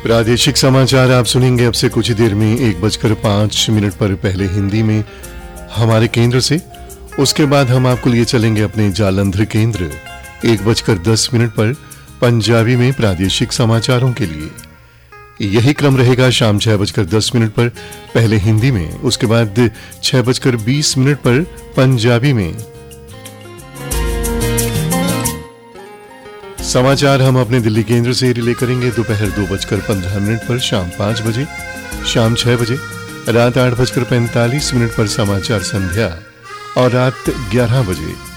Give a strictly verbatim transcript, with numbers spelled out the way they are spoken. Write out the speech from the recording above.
प्रादेशिक समाचार आप सुनेंगे अब से कुछ ही देर में एक बजकर पांच मिनट पर, पहले हिंदी में हमारे केंद्र से। उसके बाद हम आपको लिए चलेंगे अपने जालंधर केंद्र एक बजकर दस मिनट पर पंजाबी में प्रादेशिक समाचारों के लिए। यही क्रम रहेगा शाम छह बजकर दस मिनट पर पहले हिंदी में, उसके बाद छह बजकर बीस मिनट पर पंजाबी में। समाचार हम अपने दिल्ली केंद्र से रिले करेंगे दोपहर दो बजकर पंद्रह मिनट पर शाम पांच बजे, शाम छह बजे, रात आठ बजकर पैंतालीस मिनट पर समाचार संध्या और रात ग्यारह बजे।